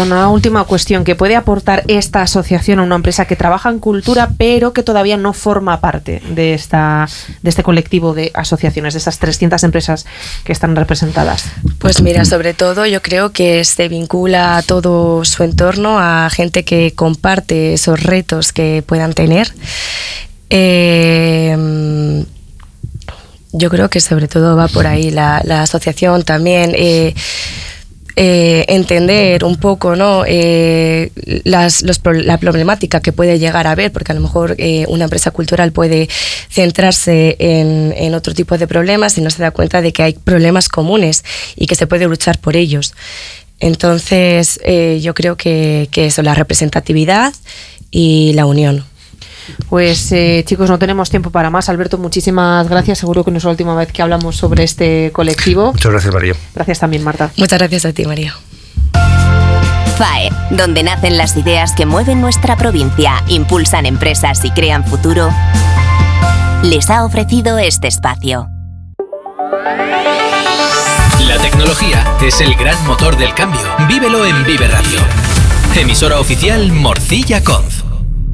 Marta, una última cuestión. ¿Qué puede aportar esta asociación a una empresa que trabaja en cultura pero que todavía no forma parte de este colectivo de asociaciones, de esas 300 empresas que están representadas? Pues mira, sobre todo yo creo que se vincula a todo su entorno, a gente que comparte esos retos que puedan tener. Yo creo que sobre todo va por ahí la asociación también. Entender un poco, ¿no? La problemática que puede llegar a haber, porque a lo mejor una empresa cultural puede centrarse en otro tipo de problemas y no se da cuenta de que hay problemas comunes y que se puede luchar por ellos. Entonces, yo creo que eso, la representatividad y la unión. Pues chicos, no tenemos tiempo para más. Alberto, muchísimas gracias. Seguro que no es la última vez que hablamos sobre este colectivo. Muchas gracias, María. Gracias también, Marta. Muchas gracias a ti, María. FAE, donde nacen las ideas que mueven nuestra provincia, impulsan empresas y crean futuro, les ha ofrecido este espacio. La tecnología es el gran motor del cambio. Vívelo en Vive Radio. Emisora oficial Morcilla Conf.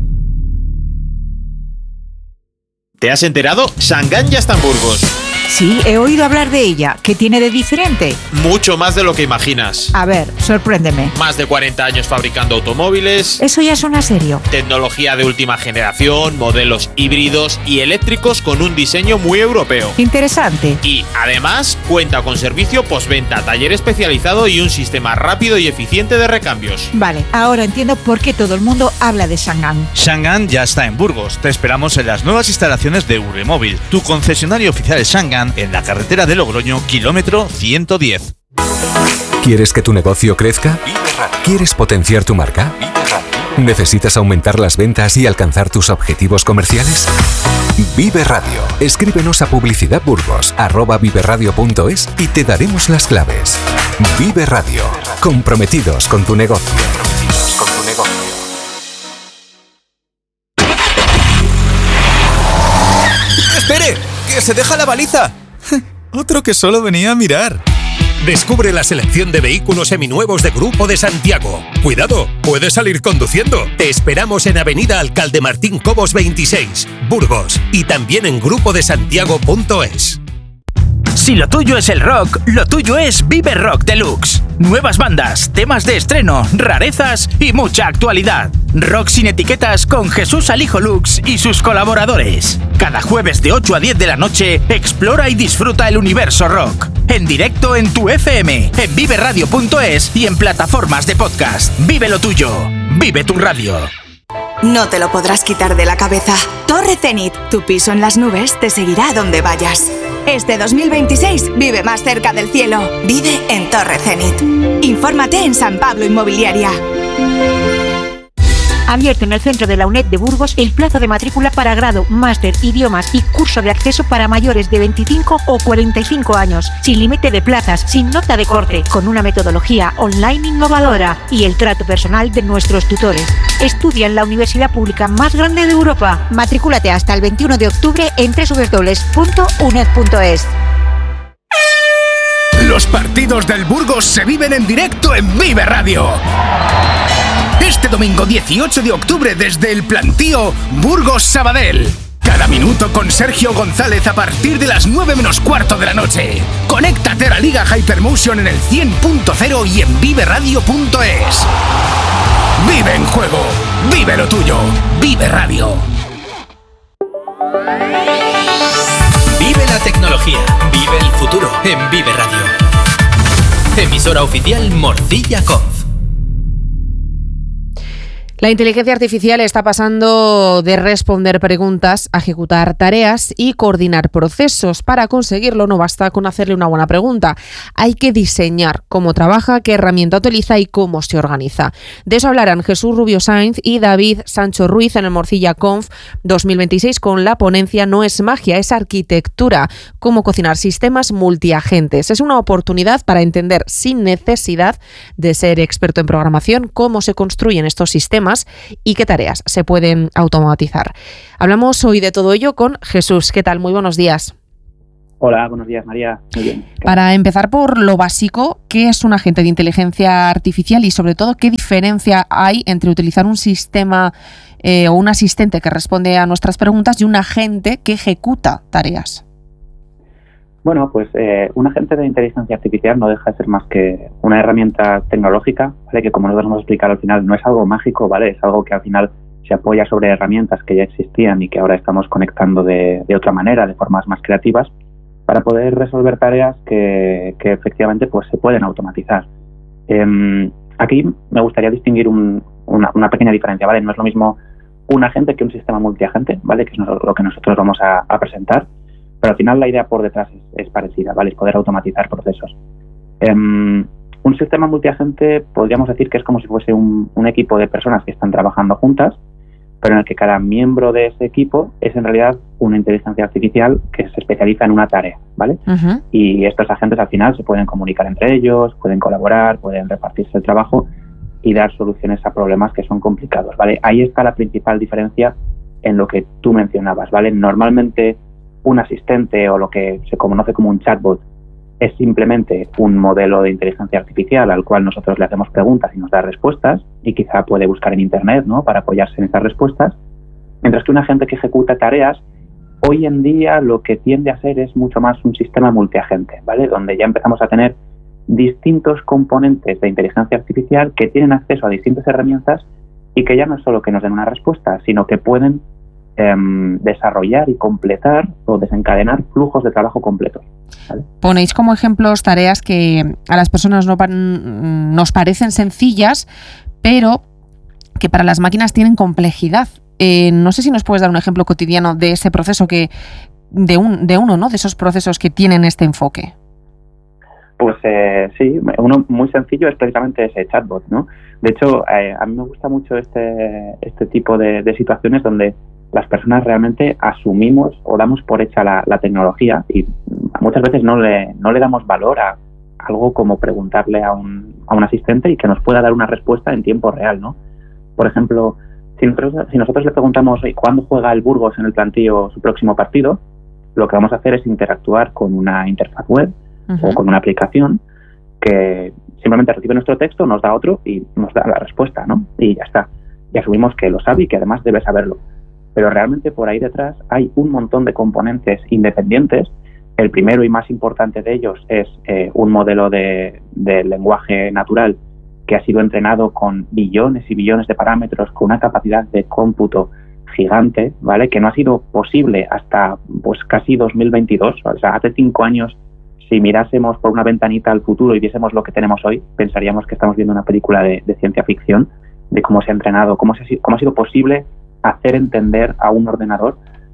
¿Te has enterado? Shangan ya está en Burgos. Sí, he oído hablar de ella. ¿Qué tiene de diferente? Mucho más de lo que imaginas. A ver, sorpréndeme. Más de 40 años fabricando automóviles. Eso ya suena serio. Tecnología de última generación, modelos híbridos y eléctricos con un diseño muy europeo. Interesante. Y además cuenta con servicio postventa, taller especializado y un sistema rápido y eficiente de recambios. Vale, ahora entiendo por qué todo el mundo habla de Shangan. Shangan ya está en Burgos. Te esperamos en las nuevas instalaciones de Urremóvil, tu concesionario oficial Shangan, en la carretera de Logroño, kilómetro 110. ¿Quieres que tu negocio crezca? ¿Quieres potenciar tu marca? ¿Necesitas aumentar las ventas y alcanzar tus objetivos comerciales? Vive Radio. Escríbenos a publicidadburgos@viveradio.es y te daremos las claves. Vive Radio. Comprometidos con tu negocio. ¡Espere! ¡Que se deja la baliza! Otro que solo venía a mirar. Descubre la selección de vehículos seminuevos de Grupo de Santiago. ¡Cuidado! ¡Puedes salir conduciendo! Te esperamos en Avenida Alcalde Martín Cobos 26, Burgos, y también en grupodesantiago.es. Si lo tuyo es el rock, lo tuyo es Vive Rock Deluxe. Nuevas bandas, temas de estreno, rarezas y mucha actualidad. Rock sin etiquetas con Jesús Alijo Lux y sus colaboradores. Cada jueves de 8 a 10 de la noche, explora y disfruta el universo rock. En directo en tu FM, en viveradio.es y en plataformas de podcast. Vive lo tuyo. Vive tu radio. No te lo podrás quitar de la cabeza. Torre Zenit, tu piso en las nubes, te seguirá donde vayas. Este 2026 vive más cerca del cielo. Vive en Torre Zenit. Infórmate en San Pablo Inmobiliaria. Abierto en el centro de la UNED de Burgos el plazo de matrícula para grado, máster, idiomas y curso de acceso para mayores de 25 o 45 años, sin límite de plazas, sin nota de corte, con una metodología online innovadora y el trato personal de nuestros tutores. Estudia en la universidad pública más grande de Europa. Matricúlate hasta el 21 de octubre en www.uned.es. Los partidos del Burgos se viven en directo en Vive Radio. Este domingo 18 de octubre desde el Plantío Burgos-Sabadell. Cada minuto con Sergio González a partir de las 9 menos cuarto de la noche. Conéctate a la Liga Hypermotion en el 100.0 y en viveradio.es. Vive en juego. Vive lo tuyo. Vive Radio. Vive la tecnología. Vive el futuro en Vive Radio. Emisora oficial Morcilla Conf. La inteligencia artificial está pasando de responder preguntas a ejecutar tareas y coordinar procesos. Para conseguirlo no basta con hacerle una buena pregunta. Hay que diseñar cómo trabaja, qué herramienta utiliza y cómo se organiza. De eso hablarán Jesús Rubio Sainz y David Sancho Ruiz en el Morcilla Conf 2026 con la ponencia No es magia, es arquitectura. Cómo cocinar sistemas multiagentes. Es una oportunidad para entender sin necesidad de ser experto en programación cómo se construyen estos sistemas y qué tareas se pueden automatizar. Hablamos hoy de todo ello con Jesús. ¿Qué tal? Muy buenos días. Hola, buenos días, María. Muy bien. Para empezar por lo básico, ¿qué es un agente de inteligencia artificial y, sobre todo, qué diferencia hay entre utilizar un sistema o un asistente que responde a nuestras preguntas y un agente que ejecuta tareas? Bueno, pues un agente de inteligencia artificial no deja de ser más que una herramienta tecnológica, ¿vale? Que, como nosotros hemos explicado al final, no es algo mágico, ¿vale? Es algo que al final se apoya sobre herramientas que ya existían y que ahora estamos conectando de otra manera, de formas más creativas, para poder resolver tareas que efectivamente pues se pueden automatizar. Aquí me gustaría distinguir una pequeña diferencia, ¿vale? No es lo mismo un agente que un sistema multiagente, ¿vale? Que es lo que nosotros vamos a presentar, pero al final la idea por detrás es parecida, ¿vale? Es poder automatizar procesos. Un sistema multiagente podríamos decir que es como si fuese un equipo de personas que están trabajando juntas, pero en el que cada miembro de ese equipo es en realidad una inteligencia artificial que se especializa en una tarea, ¿vale? Uh-huh. Y estos agentes al final se pueden comunicar entre ellos, pueden colaborar, pueden repartirse el trabajo y dar soluciones a problemas que son complicados, ¿vale? Ahí está la principal diferencia en lo que tú mencionabas, ¿vale? Normalmente un asistente o lo que se conoce como un chatbot es simplemente un modelo de inteligencia artificial al cual nosotros le hacemos preguntas y nos da respuestas y quizá puede buscar en Internet, ¿no?, para apoyarse en esas respuestas, mientras que un agente que ejecuta tareas hoy en día lo que tiende a ser es mucho más un sistema multiagente, ¿vale?, donde ya empezamos a tener distintos componentes de inteligencia artificial que tienen acceso a distintas herramientas y que ya no es solo que nos den una respuesta, sino que pueden desarrollar y completar o desencadenar flujos de trabajo completos, ¿vale? Ponéis como ejemplos tareas que a las personas nos parecen sencillas, pero que para las máquinas tienen complejidad. No sé si nos puedes dar un ejemplo cotidiano de ese proceso de uno, ¿no?, de esos procesos que tienen este enfoque. Pues sí, uno muy sencillo es precisamente ese chatbot, ¿no? De hecho, a mí me gusta mucho este tipo de situaciones donde las personas realmente asumimos o damos por hecha la tecnología y muchas veces no le damos valor a algo como preguntarle a un asistente y que nos pueda dar una respuesta en tiempo real, ¿no? Por ejemplo, si nosotros le preguntamos ¿cuándo juega el Burgos en el Plantío su próximo partido?, lo que vamos a hacer es interactuar con una interfaz web o con una aplicación que simplemente recibe nuestro texto, nos da otro y nos da la respuesta, ¿no? Y ya está. Y asumimos que lo sabe y que además debe saberlo. Pero realmente por ahí detrás hay un montón de componentes independientes. El primero y más importante de ellos es un modelo de lenguaje natural que ha sido entrenado con billones y billones de parámetros, con una capacidad de cómputo gigante, ¿vale?, que no ha sido posible hasta pues casi 2022. O sea, hace 5 años, si mirásemos por una ventanita al futuro y viésemos lo que tenemos hoy, pensaríamos que estamos viendo una película de ciencia ficción, de cómo se ha entrenado, cómo ha sido posible hacer entender a un ordenador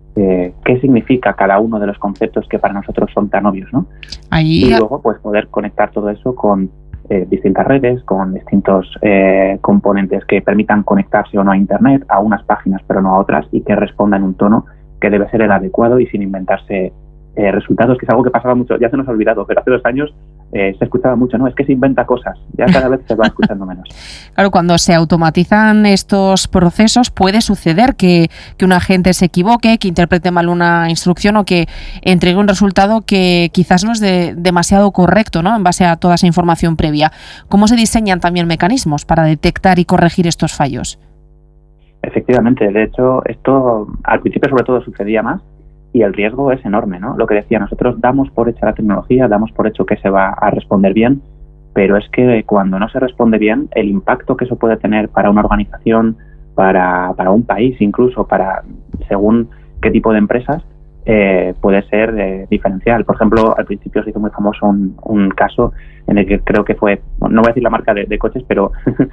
qué significa cada uno de los conceptos que para nosotros son tan obvios, ¿no? Y luego pues poder conectar todo eso con distintas redes, con distintos componentes que permitan conectarse o no a Internet, a unas páginas pero no a otras, y que respondan en un tono que debe ser el adecuado y sin inventarse resultados, que es algo que pasaba mucho, ya se nos ha olvidado, pero hace 2 años se escuchaba mucho, ¿no? Es que se inventa cosas, ya cada vez se va escuchando menos. Claro, cuando se automatizan estos procesos puede suceder que un agente se equivoque, que interprete mal una instrucción o que entregue un resultado que quizás no es demasiado correcto, ¿no?, en base a toda esa información previa. ¿Cómo se diseñan también mecanismos para detectar y corregir estos fallos? Efectivamente, de hecho, esto al principio sobre todo sucedía más, y el riesgo es enorme, ¿no? Lo que decía, nosotros damos por hecha la tecnología, damos por hecho que se va a responder bien, pero es que cuando no se responde bien, el impacto que eso puede tener para una organización, para un país, incluso para según qué tipo de empresas, puede ser diferencial. Por ejemplo, al principio se hizo muy famoso un caso en el que creo que fue, no voy a decir la marca de coches, pero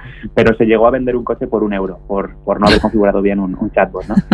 se llegó a vender un coche por €1 por no haber configurado bien un chatbot, ¿no?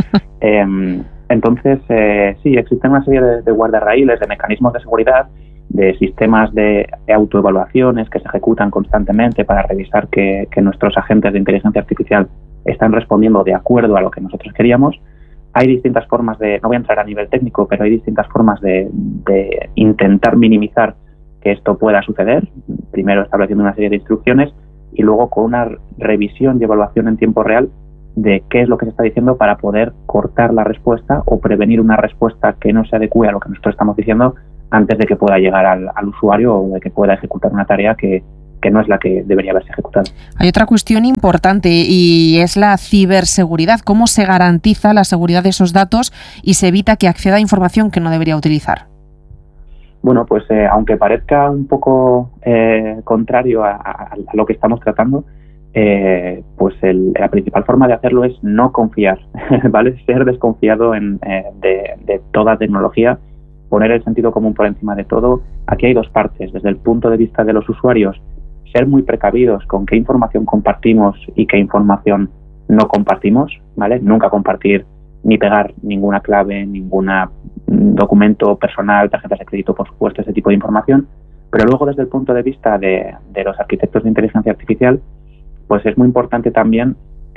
Entonces, sí, existen una serie de guardarraíles, de mecanismos de seguridad, de sistemas de autoevaluaciones que se ejecutan constantemente para revisar que nuestros agentes de inteligencia artificial están respondiendo de acuerdo a lo que nosotros queríamos. Hay distintas formas no voy a entrar a nivel técnico, pero hay distintas formas de intentar minimizar que esto pueda suceder. Primero estableciendo una serie de instrucciones y luego con una revisión y evaluación en tiempo real de qué es lo que se está diciendo para poder cortar la respuesta o prevenir una respuesta que no se adecue a lo que nosotros estamos diciendo antes de que pueda llegar al usuario o de que pueda ejecutar una tarea que no es la que debería haberse ejecutado. Hay otra cuestión importante y es la ciberseguridad. ¿Cómo se garantiza la seguridad de esos datos y se evita que acceda a información que no debería utilizar? Bueno, pues aunque parezca un poco contrario a lo que estamos tratando, pues la principal forma de hacerlo es no confiar, ¿vale? Ser desconfiado de toda tecnología, poner el sentido común por encima de todo. Aquí hay dos partes. Desde el punto de vista de los usuarios, ser muy precavidos con qué información compartimos y qué información no compartimos, ¿vale? Nunca compartir ni pegar ninguna clave, ningún documento personal, tarjetas de crédito, por supuesto, ese tipo de información. Pero luego, desde el punto de vista de los arquitectos de inteligencia artificial, pues es muy importante también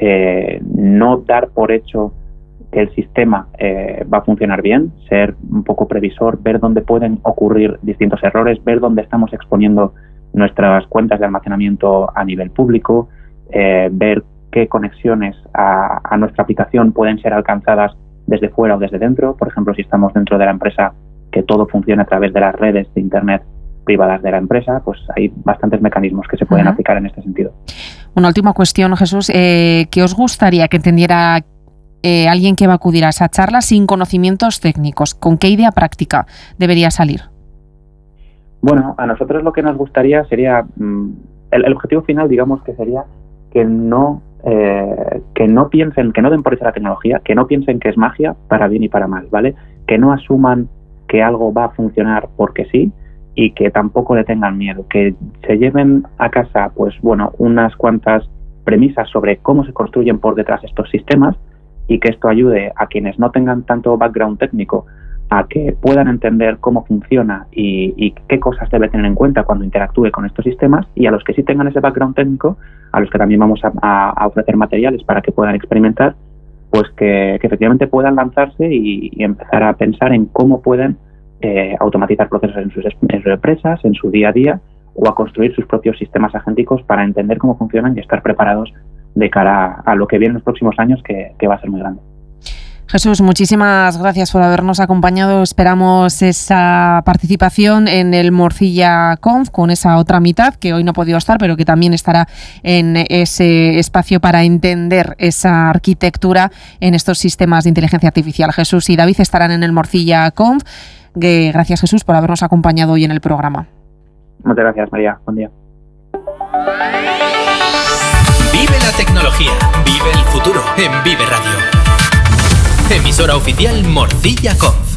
no dar por hecho que el sistema va a funcionar bien, ser un poco previsor, ver dónde pueden ocurrir distintos errores, ver dónde estamos exponiendo nuestras cuentas de almacenamiento a nivel público, ver qué conexiones a nuestra aplicación pueden ser alcanzadas desde fuera o desde dentro. Por ejemplo, si estamos dentro de la empresa, que todo funcione a través de las redes de Internet privadas de la empresa, pues hay bastantes mecanismos que se pueden aplicar en este sentido. Una última cuestión, Jesús. ¿Qué os gustaría que entendiera alguien que va a acudir a esa charla sin conocimientos técnicos? ¿Con qué idea práctica debería salir? Bueno, a nosotros lo que nos gustaría sería, el objetivo final, digamos, que sería que no piensen, que no den por hecha la tecnología, que no piensen que es magia para bien y para mal, ¿vale? Que no asuman que algo va a funcionar porque sí y que tampoco le tengan miedo, que se lleven a casa, pues bueno, unas cuantas premisas sobre cómo se construyen por detrás estos sistemas y que esto ayude a quienes no tengan tanto background técnico a que puedan entender cómo funciona y qué cosas debe tener en cuenta cuando interactúe con estos sistemas, y a los que sí tengan ese background técnico, a los que también vamos a ofrecer materiales para que puedan experimentar, pues que efectivamente puedan lanzarse y empezar a pensar en cómo pueden automatizar procesos en sus empresas, en su día a día, o a construir sus propios sistemas agénticos para entender cómo funcionan y estar preparados de cara a lo que viene en los próximos años, que va a ser muy grande. Jesús, muchísimas gracias por habernos acompañado. Esperamos esa participación en el Morcilla Conf con esa otra mitad que hoy no ha podido estar, pero que también estará en ese espacio para entender esa arquitectura en estos sistemas de inteligencia artificial. Jesús y David estarán en el Morcilla Conf. Gracias, Jesús, por habernos acompañado hoy en el programa. Muchas gracias, María. Buen día. Vive la tecnología, vive el futuro en Vive Radio. Emisora oficial Morcilla Conf.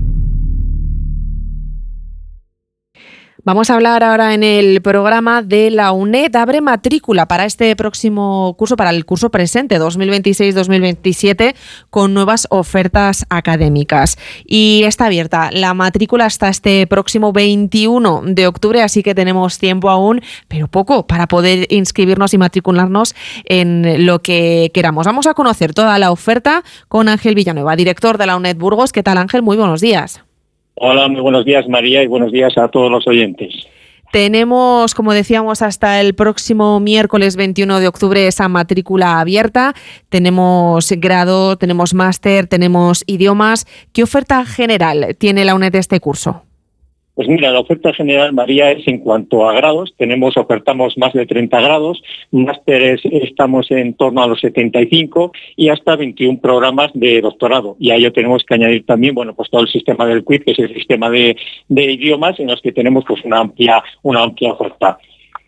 Vamos a hablar ahora en el programa de la UNED. Abre matrícula para este próximo curso, para el curso presente 2026-2027, con nuevas ofertas académicas. Y está abierta la matrícula hasta este próximo 21 de octubre, así que tenemos tiempo aún, pero poco, para poder inscribirnos y matricularnos en lo que queramos. Vamos a conocer toda la oferta con Ángel Villanueva, director de la UNED Burgos. ¿Qué tal, Ángel? Muy buenos días. Hola, muy buenos días, María, y buenos días a todos los oyentes. Tenemos, como decíamos, hasta el próximo miércoles 21 de octubre esa matrícula abierta. Tenemos grado, tenemos máster, tenemos idiomas. ¿Qué oferta general tiene la UNED de este curso? Pues mira, la oferta general, María, es en cuanto a grados. Ofertamos más de 30 grados, másteres estamos en torno a los 75 y hasta 21 programas de doctorado. Y a ello tenemos que añadir también, bueno, pues todo el sistema del QID, que es el sistema de idiomas, en los que tenemos pues una amplia oferta.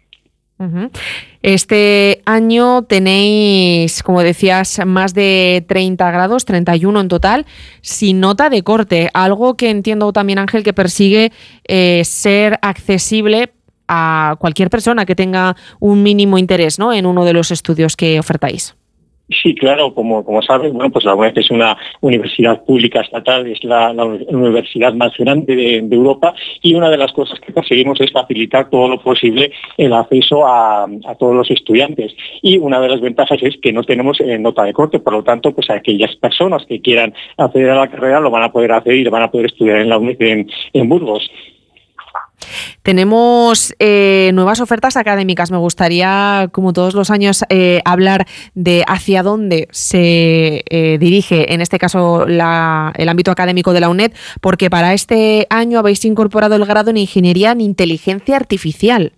Este año tenéis, como decías, más de 30 grados, 31 en total, sin nota de corte, algo que entiendo también, Ángel, que persigue ser accesible a cualquier persona que tenga un mínimo interés, ¿no?, en uno de los estudios que ofertáis. Sí, claro, como sabes, bueno, pues la UNED es una universidad pública estatal, es la universidad más grande de Europa, y una de las cosas que conseguimos es facilitar todo lo posible el acceso a todos los estudiantes. Y una de las ventajas es que no tenemos nota de corte, por lo tanto, pues aquellas personas que quieran acceder a la carrera lo van a poder hacer y lo van a poder estudiar en la UNED en Burgos. Tenemos nuevas ofertas académicas. Me gustaría, como todos los años, hablar de hacia dónde se dirige, en este caso, el ámbito académico de la UNED, porque para este año habéis incorporado el grado en Ingeniería en Inteligencia Artificial.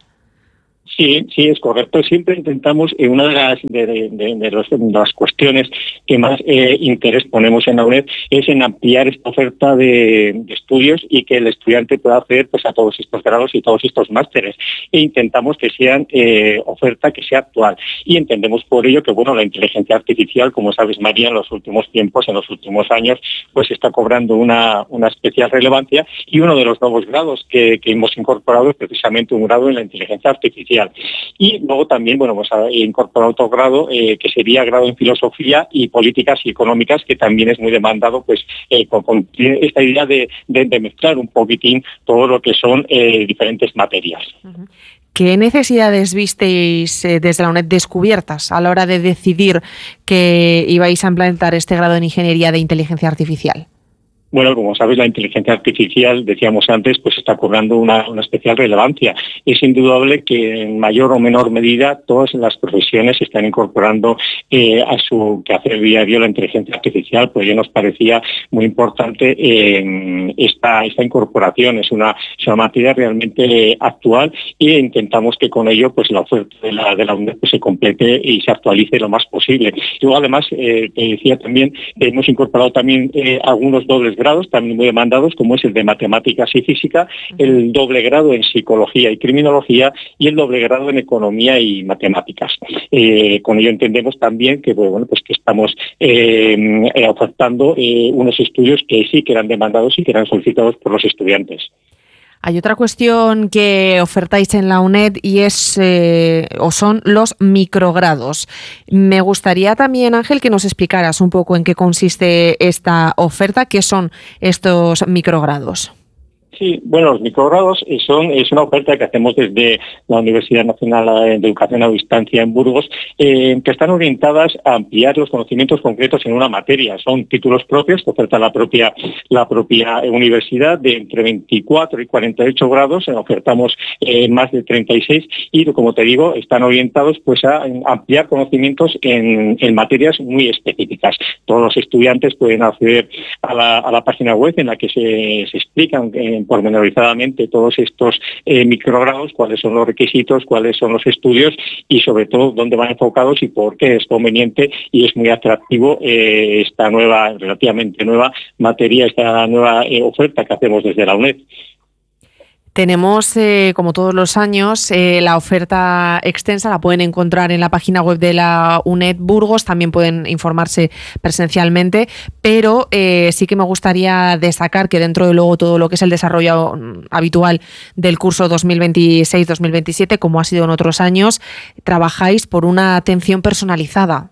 Sí, es correcto. Siempre intentamos, una de las cuestiones que más interés ponemos en la UNED es en ampliar esta oferta de estudios y que el estudiante pueda acceder pues, a todos estos grados y todos estos másteres. E intentamos que sean oferta que sea actual. Y entendemos por ello que bueno, la inteligencia artificial, como sabes, María, en los últimos tiempos, en los últimos años, pues está cobrando una especial relevancia, y uno de los nuevos grados que hemos incorporado es precisamente un grado en la inteligencia artificial. Y luego también, bueno, hemos incorporado otro grado que sería grado en filosofía y políticas y económicas, que también es muy demandado, pues con esta idea de mezclar un poquitín todo lo que son diferentes materias. ¿Qué necesidades visteis desde la UNED descubiertas a la hora de decidir que ibais a implantar este grado en Ingeniería de Inteligencia Artificial? Bueno, como sabes, la inteligencia artificial, decíamos antes, pues está cobrando una especial relevancia. Es indudable que en mayor o menor medida todas las profesiones están incorporando a su quehacer diario la inteligencia artificial, pues ya nos parecía muy importante esta incorporación. Es una materia realmente actual, e intentamos que con ello pues la oferta de la UNED pues, se complete y se actualice lo más posible. Luego, además, te decía también, hemos incorporado también algunos dobles grados también muy demandados, como es el de matemáticas y física, el doble grado en psicología y criminología y el doble grado en economía y matemáticas. Con ello entendemos también que bueno, pues que estamos ofertando unos estudios que sí que eran demandados y que eran solicitados por los estudiantes. Hay otra cuestión que ofertáis en la UNED y es son los microgrados. Me gustaría también, Ángel, que nos explicaras un poco en qué consiste esta oferta, qué son estos microgrados. Sí, bueno, los microgrados es una oferta que hacemos desde la Universidad Nacional de Educación a Distancia en Burgos, que están orientadas a ampliar los conocimientos concretos en una materia. Son títulos propios que oferta la propia universidad, de entre 24 y 48 grados. Ofertamos más de 36 y, como te digo, están orientados pues a ampliar conocimientos en materias muy específicas. Todos los estudiantes pueden acceder a la página web en la que se explican pormenorizadamente todos estos microgrados, cuáles son los requisitos, cuáles son los estudios y sobre todo dónde van enfocados y por qué es conveniente y es muy atractivo esta relativamente nueva materia, esta nueva oferta que hacemos desde la UNED. Tenemos, como todos los años, la oferta extensa, la pueden encontrar en la página web de la UNED Burgos, también pueden informarse presencialmente, pero sí que me gustaría destacar que dentro de luego todo lo que es el desarrollo habitual del curso 2026-2027, como ha sido en otros años, trabajáis por una atención personalizada.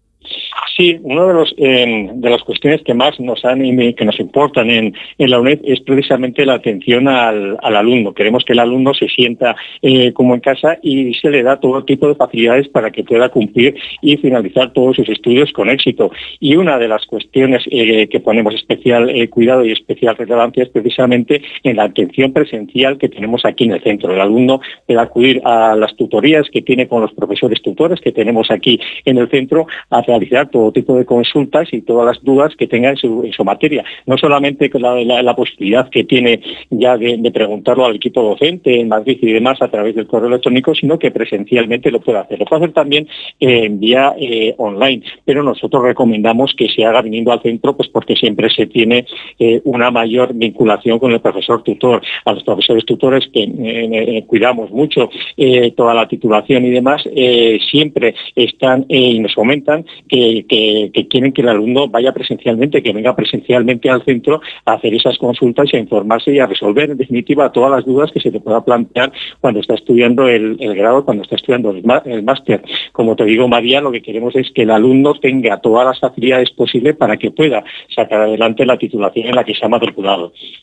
Sí, una de las cuestiones que más que nos importan en la UNED es precisamente la atención al alumno. Queremos que el alumno se sienta como en casa y se le da todo tipo de facilidades para que pueda cumplir y finalizar todos sus estudios con éxito. Y una de las cuestiones que ponemos especial cuidado y especial relevancia es precisamente en la atención presencial que tenemos aquí en el centro. El alumno puede acudir a las tutorías que tiene con los profesores tutores que tenemos aquí en el centro a realizar todo tipo de consultas y todas las dudas que tenga en su materia. No solamente la posibilidad que tiene ya de preguntarlo al equipo docente en Madrid y demás a través del correo electrónico, sino que presencialmente lo puede hacer. Lo puede hacer también en vía online, pero nosotros recomendamos que se haga viniendo al centro, pues porque siempre se tiene una mayor vinculación con el profesor tutor. A los profesores tutores que cuidamos mucho toda la titulación y demás, siempre están y nos comentan que quieren que el alumno vaya presencialmente, que venga presencialmente al centro a hacer esas consultas y a informarse y a resolver, en definitiva, todas las dudas que se te pueda plantear cuando está estudiando el grado, cuando está estudiando el máster. Como te digo, María, lo que queremos es que el alumno tenga todas las facilidades posibles para que pueda sacar adelante la titulación en la que se ha matriculado.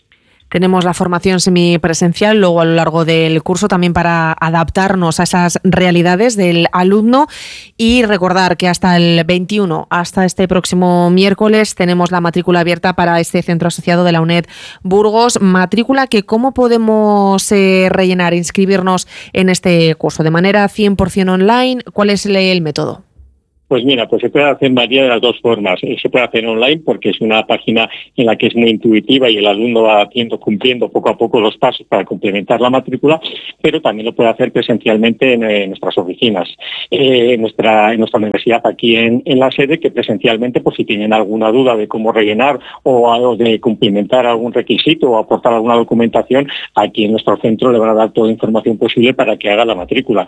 Tenemos la formación semipresencial, luego a lo largo del curso también para adaptarnos a esas realidades del alumno y recordar que hasta el 21, hasta este próximo miércoles, tenemos la matrícula abierta para este centro asociado de la UNED Burgos. Matrícula que ¿cómo podemos rellenar, inscribirnos en este curso? ¿De manera 100% online? ¿Cuál es el método? Pues mira, pues se puede hacer María de las dos formas. Se puede hacer online porque es una página en la que es muy intuitiva y el alumno va cumpliendo poco a poco los pasos para complementar la matrícula, pero también lo puede hacer presencialmente en nuestras oficinas, en nuestra universidad aquí en la sede, que presencialmente, pues si tienen alguna duda de cómo rellenar o de cumplimentar algún requisito o aportar alguna documentación, aquí en nuestro centro le van a dar toda la información posible para que haga la matrícula.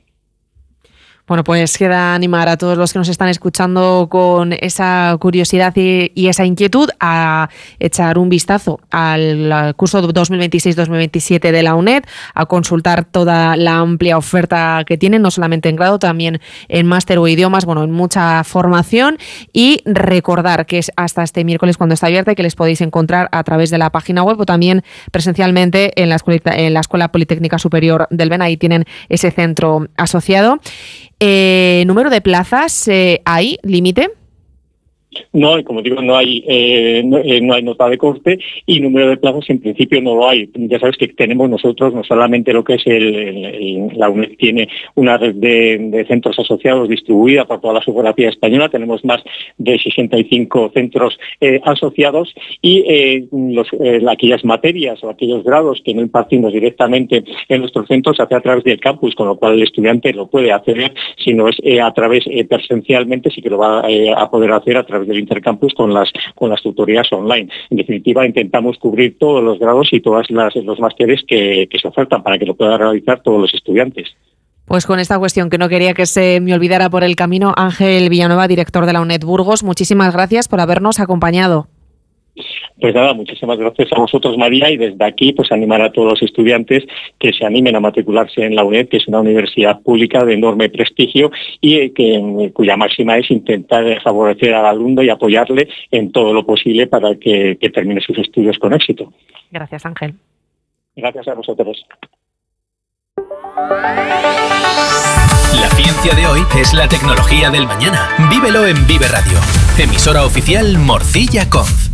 Bueno, pues queda animar a todos los que nos están escuchando con esa curiosidad y esa inquietud a echar un vistazo al curso 2026-2027 de la UNED, a consultar toda la amplia oferta que tienen, no solamente en grado, también en máster o idiomas, bueno, en mucha formación, y recordar que es hasta este miércoles cuando está abierta y que les podéis encontrar a través de la página web o también presencialmente en la Escuela Politécnica Superior del Ben. Ahí tienen ese centro asociado. ¿Número de plazas hay límite? No, como digo, no hay nota de corte y número de plazas en principio no lo hay. Ya sabes que tenemos nosotros no solamente lo que es la UNED tiene una red de centros asociados distribuida por toda la geografía española, tenemos más de 65 centros asociados y aquellas materias o aquellos grados que no impartimos directamente en nuestros centros se hace a través del campus, con lo cual el estudiante lo puede hacer, si no es a través presencialmente, sí que lo va a poder hacer a través del intercampus con las tutorías online. En definitiva, intentamos cubrir todos los grados y todos los másteres que se ofertan para que lo puedan realizar todos los estudiantes. Pues con esta cuestión que no quería que se me olvidara por el camino, Ángel Villanueva, director de la UNED Burgos, muchísimas gracias por habernos acompañado. Pues nada, muchísimas gracias a vosotros, María, y desde aquí pues animar a todos los estudiantes que se animen a matricularse en la UNED, que es una universidad pública de enorme prestigio y cuya máxima es intentar favorecer al alumno y apoyarle en todo lo posible para que termine sus estudios con éxito. Gracias, Ángel. Gracias a vosotros. La ciencia de hoy es la tecnología del mañana. Vívelo en Vive Radio. Emisora oficial Morcilla Conf.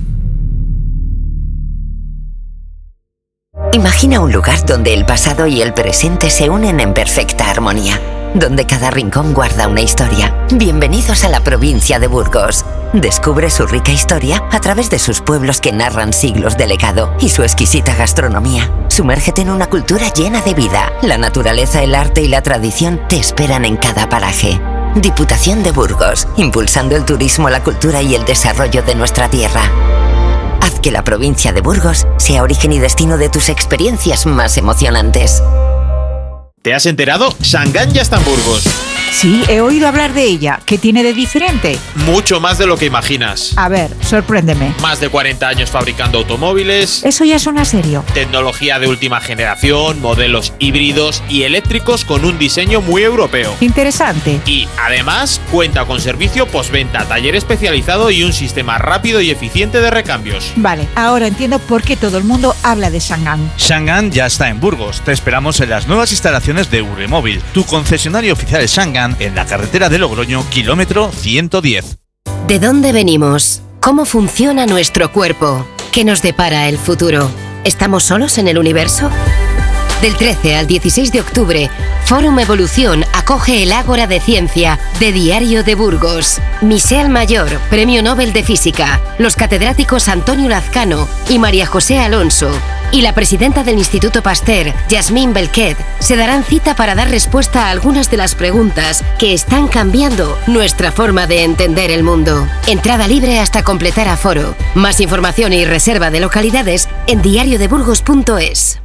Imagina un lugar donde el pasado y el presente se unen en perfecta armonía, donde cada rincón guarda una historia. Bienvenidos a la provincia de Burgos. Descubre su rica historia a través de sus pueblos que narran siglos de legado y su exquisita gastronomía. Sumérgete en una cultura llena de vida. La naturaleza, el arte y la tradición te esperan en cada paraje. Diputación de Burgos, impulsando el turismo, la cultura y el desarrollo de nuestra tierra. Haz que la provincia de Burgos sea origen y destino de tus experiencias más emocionantes. ¿Te has enterado? Shangan ya está en Burgos. Sí, he oído hablar de ella. ¿Qué tiene de diferente? Mucho más de lo que imaginas. A ver, sorpréndeme. Más de 40 años fabricando automóviles. Eso ya suena serio. Tecnología de última generación, modelos híbridos y eléctricos con un diseño muy europeo. Interesante. Y además cuenta con servicio postventa, taller especializado y un sistema rápido y eficiente de recambios. Vale, ahora entiendo por qué todo el mundo habla de Shangan. Shangan ya está en Burgos. Te esperamos en las nuevas instalaciones de Uremóvil, tu concesionario oficial de Shangan, en la carretera de Logroño, kilómetro 110. ¿De dónde venimos? ¿Cómo funciona nuestro cuerpo? ¿Qué nos depara el futuro? ¿Estamos solos en el universo? Del 13 al 16 de octubre, Fórum Evolución acoge el Ágora de Ciencia de Diario de Burgos. Michel Mayor, Premio Nobel de Física, los catedráticos Antonio Lazcano y María José Alonso, y la presidenta del Instituto Pasteur, Yasmín Belquet, se darán cita para dar respuesta a algunas de las preguntas que están cambiando nuestra forma de entender el mundo. Entrada libre hasta completar aforo. Más información y reserva de localidades en diariodeburgos.es.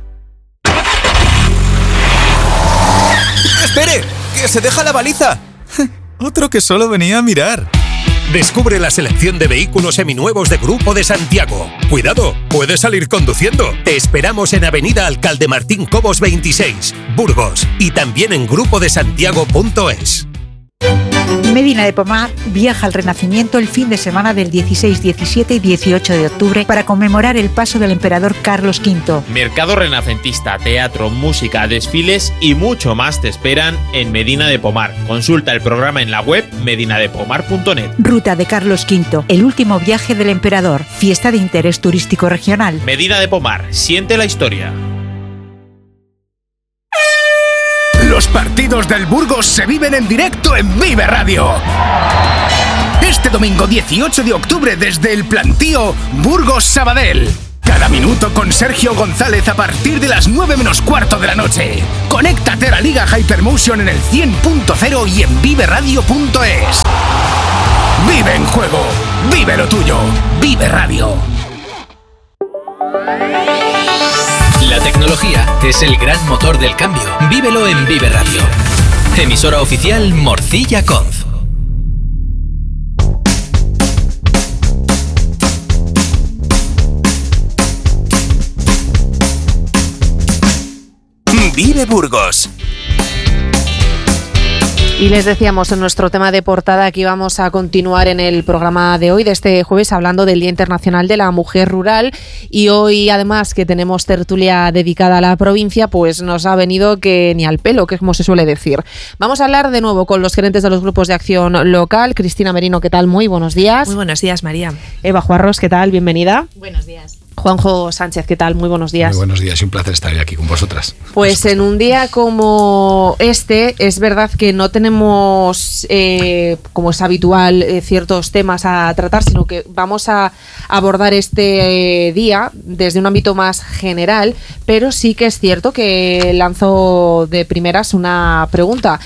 ¡Espere! ¡Que se deja la baliza! Otro que solo venía a mirar. Descubre la selección de vehículos seminuevos de Grupo de Santiago. ¡Cuidado! Puedes salir conduciendo. Te esperamos en Avenida Alcalde Martín Cobos 26, Burgos, y también en grupodesantiago.es. Medina de Pomar viaja al Renacimiento el fin de semana del 16, 17 y 18 de octubre para conmemorar el paso del emperador Carlos V. Mercado renacentista, teatro, música, desfiles y mucho más te esperan en Medina de Pomar. Consulta el programa en la web medinadepomar.net. Ruta de Carlos V, el último viaje del emperador, fiesta de interés turístico regional. Medina de Pomar, siente la historia. Los partidos del Burgos se viven en directo en Vive Radio. Este domingo 18 de octubre desde el Plantío Burgos-Sabadell. Cada minuto con Sergio González a partir de las 9 menos cuarto de la noche. Conéctate a la Liga Hypermotion en el 100.0 y en viveradio.es. Vive en juego, vive lo tuyo, Vive Radio. La tecnología es el gran motor del cambio. Vívelo en Vive Radio. Emisora oficial Morcilla Conz. Vive Burgos. Y les decíamos en nuestro tema de portada que íbamos a continuar en el programa de hoy, de este jueves, hablando del Día Internacional de la Mujer Rural. Y hoy, además, que tenemos tertulia dedicada a la provincia, pues nos ha venido que ni al pelo, que es como se suele decir. Vamos a hablar de nuevo con los gerentes de los grupos de acción local. Cristina Merino, ¿qué tal? Muy buenos días. Muy buenos días, María. Eva Juarros, ¿qué tal? Bienvenida. Buenos días. Juanjo Sánchez, ¿qué tal? Muy buenos días. Muy buenos días y un placer estar aquí con vosotras. Pues en un día como este, es verdad que no tenemos, como es habitual, ciertos temas a tratar, sino que vamos a abordar este día desde un ámbito más general, pero sí que es cierto que lanzo de primeras una pregunta.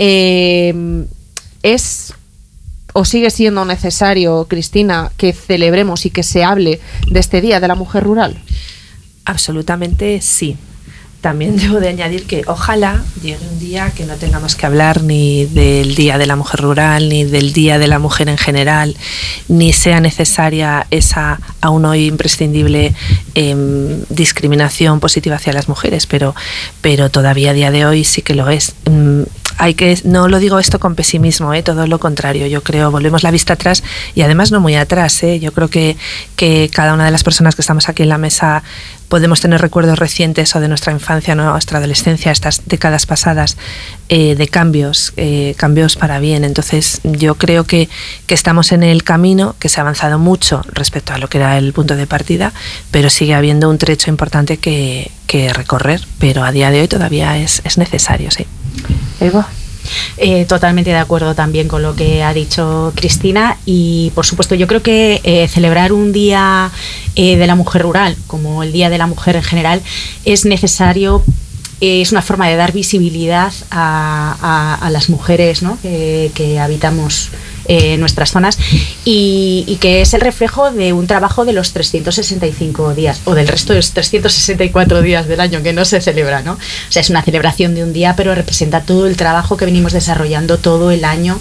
¿Es o sigue siendo necesario, Cristina, que celebremos y que se hable de este Día de la Mujer Rural? Absolutamente sí. También debo de añadir que ojalá llegue un día que no tengamos que hablar ni del Día de la Mujer Rural, ni del Día de la Mujer en general, ni sea necesaria esa aún hoy imprescindible discriminación positiva hacia las mujeres, pero todavía a día de hoy sí que lo es. No lo digo esto con pesimismo, todo lo contrario. Yo creo, volvemos la vista atrás y además no muy atrás. Yo creo que cada una de las personas que estamos aquí en la mesa podemos tener recuerdos recientes o de nuestra infancia, nuestra adolescencia, estas décadas pasadas, de cambios para bien. Entonces yo creo que estamos en el camino, que se ha avanzado mucho respecto a lo que era el punto de partida, pero sigue habiendo un trecho importante que recorrer, pero a día de hoy todavía es necesario, sí. Eva. Totalmente de acuerdo también con lo que ha dicho Cristina y por supuesto yo creo que celebrar un día de la mujer rural como el Día de la Mujer en general es necesario. Es una forma de dar visibilidad a las mujeres, ¿no? que habitamos nuestras zonas y que es el reflejo de un trabajo de los 365 días o del resto de los 364 días del año que no se celebra, ¿no? O sea, es una celebración de un día, pero representa todo el trabajo que venimos desarrollando todo el año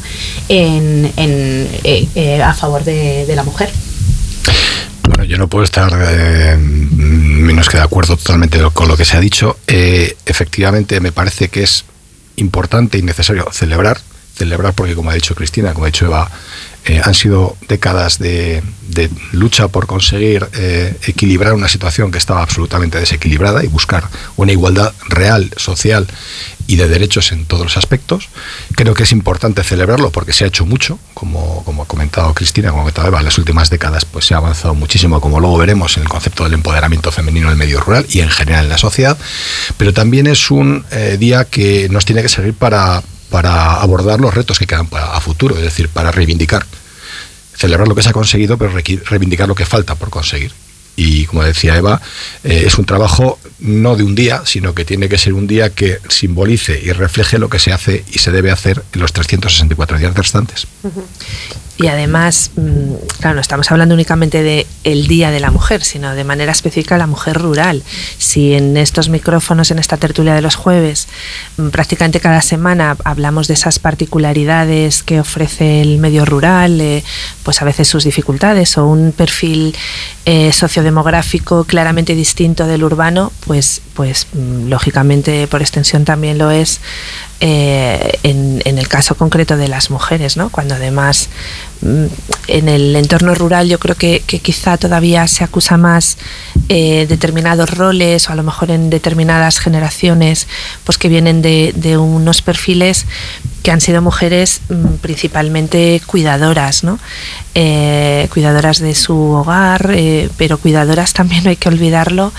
a favor de la mujer. Bueno, yo no puedo estar menos que de acuerdo totalmente con lo que se ha dicho. Efectivamente, me parece que es importante y necesario celebrar porque, como ha dicho Cristina, como ha dicho Eva, han sido décadas de lucha por conseguir equilibrar una situación que estaba absolutamente desequilibrada y buscar una igualdad real, social y de derechos en todos los aspectos. Creo que es importante celebrarlo porque se ha hecho mucho, como ha comentado Cristina, como ha comentado Eva, en las últimas décadas pues se ha avanzado muchísimo, como luego veremos, en el concepto del empoderamiento femenino en el medio rural y en general en la sociedad, pero también es un día que nos tiene que servir para abordar los retos que quedan a futuro, es decir, para reivindicar, celebrar lo que se ha conseguido, pero reivindicar lo que falta por conseguir. Y como decía Eva, es un trabajo no de un día, sino que tiene que ser un día que simbolice y refleje lo que se hace y se debe hacer en los 364 días restantes. Y además, claro, no estamos hablando únicamente del Día de la Mujer, sino de manera específica la mujer rural. Si en estos micrófonos, en esta tertulia de los jueves, prácticamente cada semana hablamos de esas particularidades que ofrece el medio rural, pues a veces sus dificultades o un perfil sociodemográfico claramente distinto del urbano, pues pues lógicamente por extensión también lo es en el caso concreto de las mujeres, ¿no? Cuando además en el entorno rural yo creo que quizá todavía se acusa más determinados roles, o a lo mejor en determinadas generaciones pues que vienen de unos perfiles que han sido mujeres principalmente cuidadoras, ¿no? Cuidadoras de su hogar, pero cuidadoras también, no hay que olvidarlo,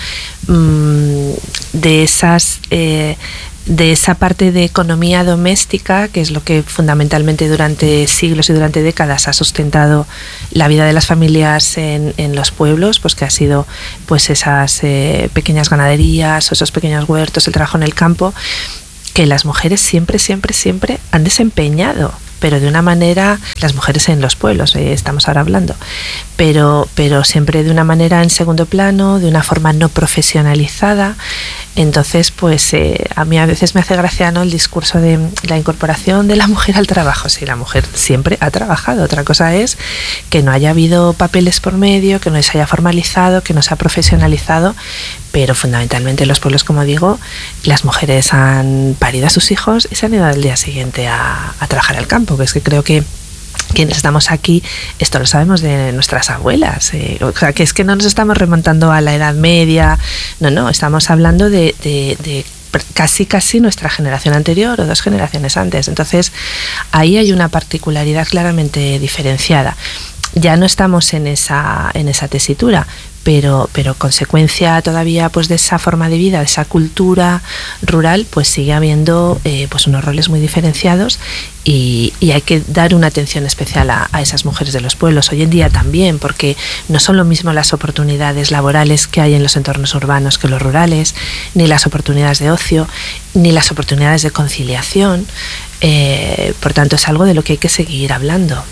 de esa parte de economía doméstica, que es lo que fundamentalmente durante siglos y durante décadas ha sustentado la vida de las familias en los pueblos, pues que ha sido pues esas pequeñas ganaderías o esos pequeños huertos, el trabajo en el campo, que las mujeres siempre han desempeñado, pero de una manera, las mujeres en los pueblos, estamos ahora hablando, pero siempre de una manera en segundo plano, de una forma no profesionalizada. Entonces, pues a mí a veces me hace gracia, ¿no?, el discurso de la incorporación de la mujer al trabajo. Sí, la mujer siempre ha trabajado, otra cosa es que no haya habido papeles por medio, que no se haya formalizado, que no se ha profesionalizado, pero fundamentalmente en los pueblos, como digo, las mujeres han parido a sus hijos y se han ido al día siguiente a trabajar al campo, que es que creo que quienes estamos aquí, esto lo sabemos de nuestras abuelas, o sea, que es que no nos estamos remontando a la Edad Media, no, estamos hablando de casi nuestra generación anterior o 2 generaciones antes. Entonces, ahí hay una particularidad claramente diferenciada. Ya no estamos en esa tesitura, pero consecuencia todavía pues de esa forma de vida, de esa cultura rural, pues sigue habiendo pues unos roles muy diferenciados y hay que dar una atención especial a esas mujeres de los pueblos hoy en día también, porque no son lo mismo las oportunidades laborales que hay en los entornos urbanos que los rurales, ni las oportunidades de ocio, ni las oportunidades de conciliación. Por tanto, es algo de lo que hay que seguir hablando.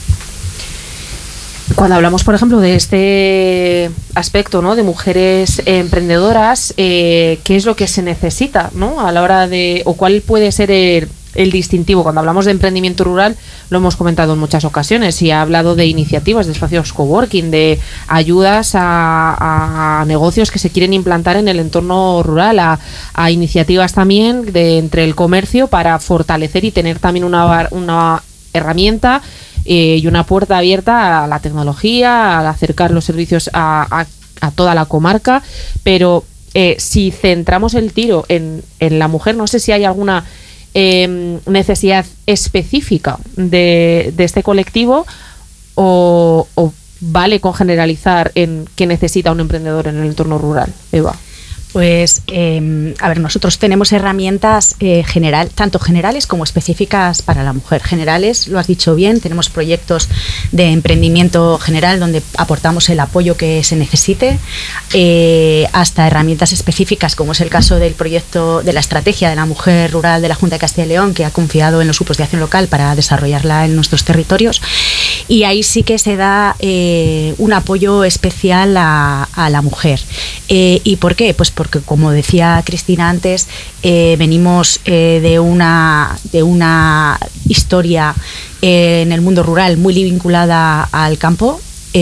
Cuando hablamos, por ejemplo, de este aspecto, ¿no?, de mujeres emprendedoras, ¿qué es lo que se necesita, ¿no?, a la hora de, o cuál puede ser el distintivo? Cuando hablamos de emprendimiento rural, lo hemos comentado en muchas ocasiones y ha hablado de iniciativas, de espacios coworking, de ayudas a negocios que se quieren implantar en el entorno rural, a iniciativas también entre el comercio para fortalecer y tener también una herramienta y una puerta abierta a la tecnología, al acercar los servicios a toda la comarca. Pero si centramos el tiro en la mujer, no sé si hay alguna necesidad específica de este colectivo o vale con generalizar en qué necesita un emprendedor en el entorno rural. Eva. Pues, a ver, nosotros tenemos herramientas tanto generales como específicas para la mujer. Generales, lo has dicho bien, tenemos proyectos de emprendimiento general donde aportamos el apoyo que se necesite, hasta herramientas específicas, como es el caso del proyecto de la estrategia de la mujer rural de la Junta de Castilla y León, que ha confiado en los grupos de acción local para desarrollarla en nuestros territorios. Y ahí sí que se da un apoyo especial a la mujer. ¿Y por qué? Pues porque, como decía Cristina antes, venimos de una historia en el mundo rural muy vinculada al campo.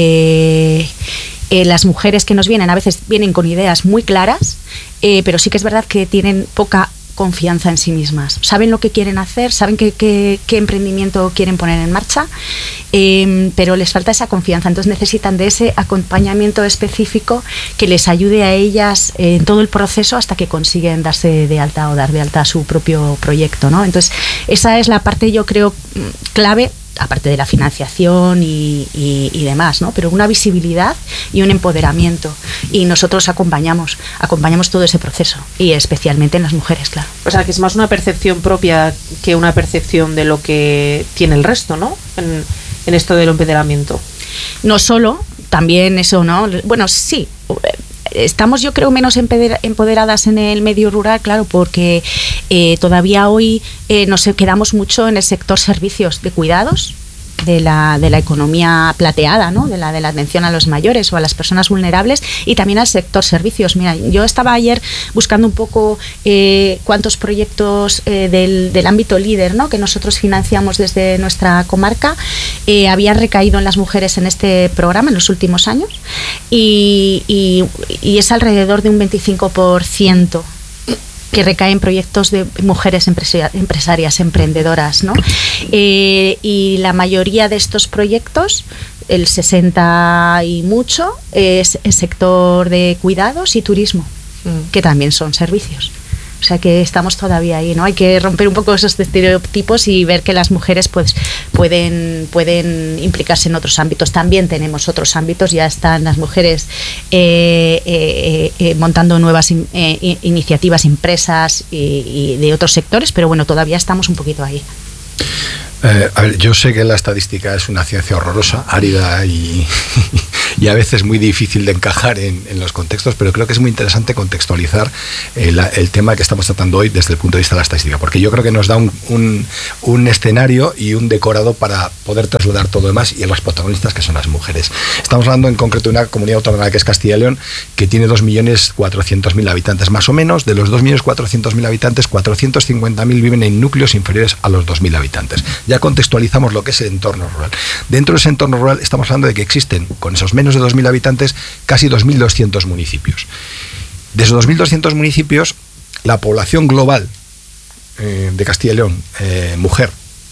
Las mujeres que nos vienen a veces vienen con ideas muy claras, pero sí que es verdad que tienen poca confianza en sí mismas. Saben lo que quieren hacer, saben qué emprendimiento quieren poner en marcha, pero les falta esa confianza. Entonces necesitan de ese acompañamiento específico que les ayude a ellas en todo el proceso hasta que consiguen darse de alta o dar de alta su propio proyecto, ¿no? Entonces esa es la parte, yo creo, clave, aparte de la financiación y demás, ¿no? Pero una visibilidad y un empoderamiento. Y nosotros acompañamos todo ese proceso, y especialmente en las mujeres, claro. O sea, que es más una percepción propia que una percepción de lo que tiene el resto, ¿no?, en esto del empoderamiento. No solo, también eso, ¿no? Bueno, sí. Estamos, yo creo, menos empoderadas en el medio rural, claro, porque todavía hoy nos quedamos mucho en el sector servicios de cuidados, de la economía plateada, ¿no?, de la atención a los mayores o a las personas vulnerables, y también al sector servicios. Mira, yo estaba ayer buscando un poco cuántos proyectos del ámbito líder, ¿no?, que nosotros financiamos desde nuestra comarca, había recaído en las mujeres en este programa en los últimos años y es alrededor de un 25% que recae en proyectos de mujeres empresarias, emprendedoras, ¿no? Y la mayoría de estos proyectos, el 60 y mucho, es el sector de cuidados y turismo, que también son servicios. O sea que estamos todavía ahí, ¿no? Hay que romper un poco esos estereotipos y ver que las mujeres pues pueden implicarse en otros ámbitos. También tenemos otros ámbitos, ya están las mujeres montando nuevas iniciativas, empresas y de otros sectores, pero bueno, todavía estamos un poquito ahí. A ver, yo sé que la estadística es una ciencia horrorosa, árida y a veces muy difícil de encajar en los contextos, pero creo que es muy interesante contextualizar el tema que estamos tratando hoy desde el punto de vista de la estadística, porque yo creo que nos da un escenario y un decorado para poder trasladar todo lo demás y las protagonistas que son las mujeres. Estamos hablando en concreto de una comunidad autónoma que es Castilla y León, que tiene 2.400.000 habitantes más o menos. De los 2.400.000 habitantes, 450.000 viven en núcleos inferiores a los 2.000 habitantes. Ya contextualizamos lo que es el entorno rural. Dentro de ese entorno rural estamos hablando de que existen, con esos menos de 2.000 habitantes, casi 2.200 municipios. De esos 2.200 municipios, la población global de Castilla y León, mujer,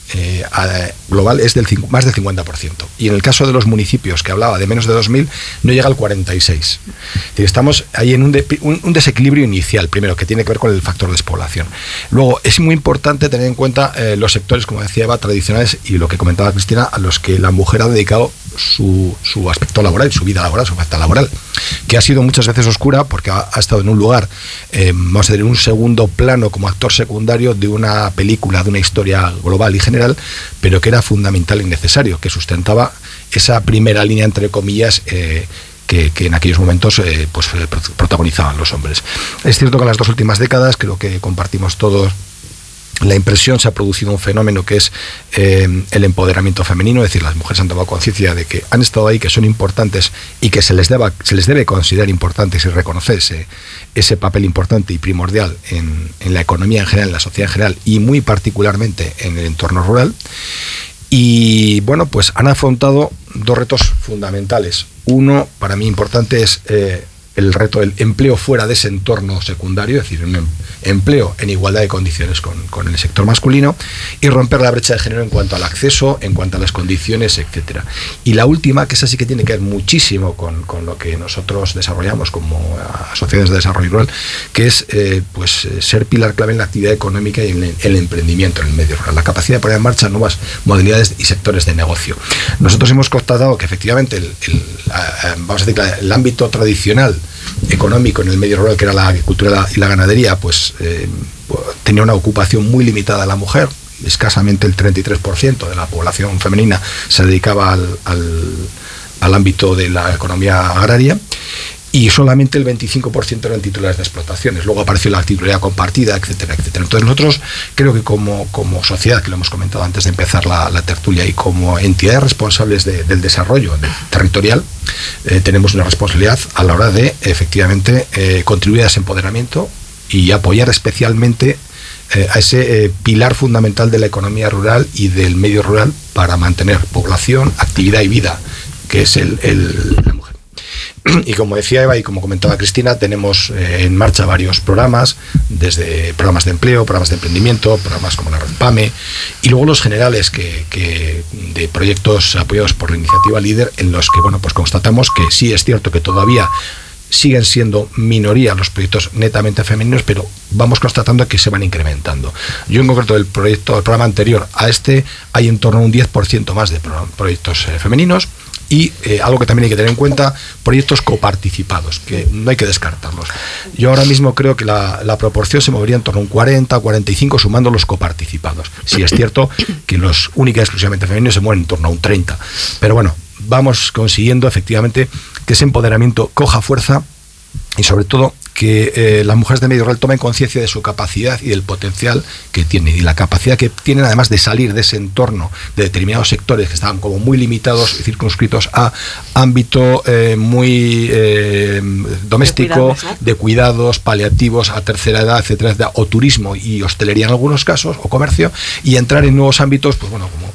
global es más del 50%. Y en el caso de los municipios que hablaba de menos de 2.000, no llega al 46%. Es decir, estamos ahí en un desequilibrio inicial, primero, que tiene que ver con el factor despoblación. Luego, es muy importante tener en cuenta los sectores, como decía Eva, tradicionales, y lo que comentaba Cristina, a los que la mujer ha dedicado su aspecto laboral, su vida laboral, su faceta laboral, que ha sido muchas veces oscura porque ha estado en un lugar, vamos a decir, en un segundo plano como actor secundario de una película, de una historia global y general, pero que era fundamental y necesario, que sustentaba esa primera línea, entre comillas, que en aquellos momentos protagonizaban los hombres. Es cierto que en las 2 últimas décadas, creo que compartimos todos la impresión, se ha producido un fenómeno que es el empoderamiento femenino, es decir, las mujeres han tomado conciencia de que han estado ahí, que son importantes y que se les debe considerar importantes y reconocer ese papel importante y primordial en la economía en general, en la sociedad en general y muy particularmente en el entorno rural. Y bueno, pues han afrontado 2 retos fundamentales. Uno, para mí importante, es el reto del empleo fuera de ese entorno secundario, es decir, un empleo en igualdad de condiciones con el sector masculino, y romper la brecha de género en cuanto al acceso, en cuanto a las condiciones, etcétera. Y la última, que esa sí que tiene que ver muchísimo con lo que nosotros desarrollamos como asociaciones de desarrollo rural, que es ser pilar clave en la actividad económica y en el emprendimiento en el medio rural, la capacidad de poner en marcha nuevas modalidades y sectores de negocio. Nosotros hemos constatado que efectivamente vamos a decir, el ámbito tradicional económico en el medio rural, que era la agricultura y la ganadería, tenía una ocupación muy limitada a la mujer. Escasamente el 33% de la población femenina se dedicaba al ámbito de la economía agraria, y solamente el 25% eran titulares de explotaciones. Luego apareció la titularidad compartida, etcétera, etcétera. Entonces nosotros creo que como sociedad, que lo hemos comentado antes de empezar la tertulia, y como entidades responsables del desarrollo territorial, tenemos una responsabilidad a la hora de efectivamente contribuir a ese empoderamiento y apoyar especialmente a ese pilar fundamental de la economía rural y del medio rural para mantener población, actividad y vida, que es la mujer. Y como decía Eva y como comentaba Cristina, tenemos en marcha varios programas, desde programas de empleo, programas de emprendimiento, programas como la Red PAME, y luego los generales de proyectos apoyados por la iniciativa LEADER, en los que constatamos que sí es cierto que todavía siguen siendo minoría los proyectos netamente femeninos, pero vamos constatando que se van incrementando. Yo en concreto del programa anterior a este hay en torno a un 10% más de proyectos femeninos. Y algo que también hay que tener en cuenta, proyectos coparticipados, que no hay que descartarlos. Yo ahora mismo creo que la proporción se movería en torno a un 40, 45, sumando los coparticipados. Sí es cierto que los únicos y exclusivamente femeninos se mueven en torno a un 30. Pero bueno, vamos consiguiendo efectivamente que ese empoderamiento coja fuerza y sobre todo que las mujeres de medio rural tomen conciencia de su capacidad y del potencial que tienen, y la capacidad que tienen además de salir de ese entorno de determinados sectores que estaban como muy limitados y circunscritos a ámbito muy doméstico, de cuidados paliativos a tercera edad, etcétera, o turismo y hostelería en algunos casos, o comercio, y entrar en nuevos ámbitos,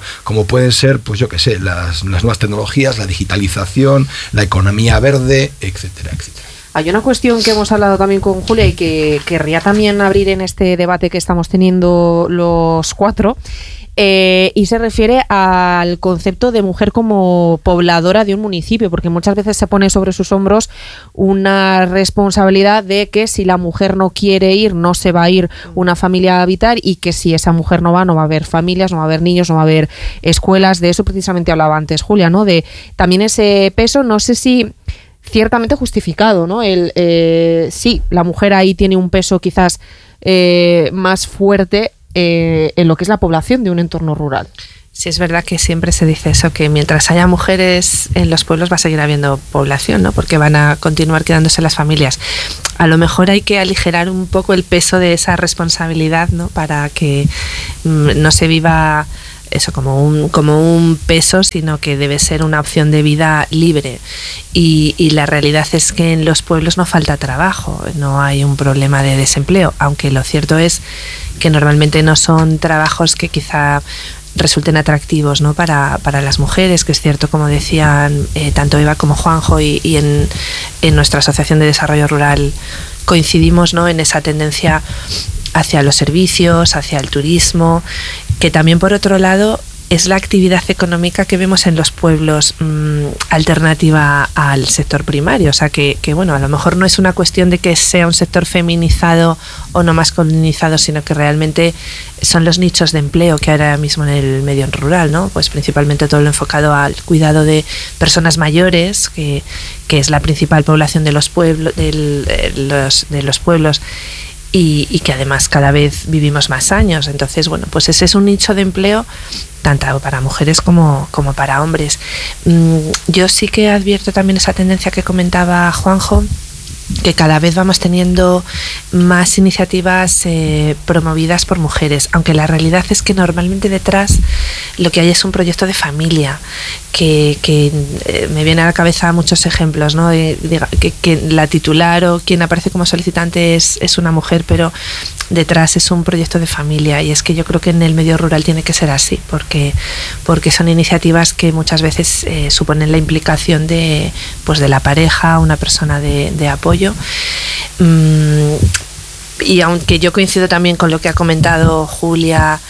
como pueden ser, pues yo qué sé, las nuevas tecnologías, la digitalización, la economía verde, etcétera, etcétera. Hay una cuestión que hemos hablado también con Julia y que querría también abrir en este debate que estamos teniendo los cuatro, y se refiere al concepto de mujer como pobladora de un municipio, porque muchas veces se pone sobre sus hombros una responsabilidad de que si la mujer no quiere ir, no se va a ir una familia a habitar, y que si esa mujer no va a haber familias, no va a haber niños, no va a haber escuelas. De eso precisamente hablaba antes Julia, ¿no? De también ese peso, no sé si ciertamente justificado, ¿no? Sí, la mujer ahí tiene un peso quizás más fuerte en lo que es la población de un entorno rural. Sí, es verdad que siempre se dice eso, que mientras haya mujeres en los pueblos va a seguir habiendo población, ¿no? Porque van a continuar quedándose las familias. A lo mejor hay que aligerar un poco el peso de esa responsabilidad, ¿no? Para que no se viva eso como un peso, sino que debe ser una opción de vida libre. Y la realidad es que en los pueblos no falta trabajo, no hay un problema de desempleo, aunque lo cierto es que normalmente no son trabajos que quizá resulten atractivos, ¿no? para las mujeres, que es cierto, como decían tanto Eva como Juanjo, y en nuestra Asociación de Desarrollo Rural coincidimos, ¿no? En esa tendencia hacia los servicios, hacia el turismo, que también por otro lado es la actividad económica que vemos en los pueblos alternativa al sector primario. O sea que bueno, a lo mejor no es una cuestión de que sea un sector feminizado o no masculinizado, sino que realmente son los nichos de empleo que hay ahora mismo en el medio rural, ¿no? Pues principalmente todo lo enfocado al cuidado de personas mayores, que es la principal población de los pueblos, de los pueblos. Y que además cada vez vivimos más años. Entonces, bueno, pues ese es un nicho de empleo tanto para mujeres como para hombres. Yo sí que advierto también esa tendencia que comentaba Juanjo, que cada vez vamos teniendo más iniciativas promovidas por mujeres, aunque la realidad es que normalmente detrás lo que hay es un proyecto de familia, que me viene a la cabeza muchos ejemplos, ¿no? Que la titular o quien aparece como solicitante es una mujer, pero detrás es un proyecto de familia, y es que yo creo que en el medio rural tiene que ser así, porque son iniciativas que muchas veces suponen la implicación de la pareja, una persona de apoyo. Y aunque yo coincido también con lo que ha comentado Julia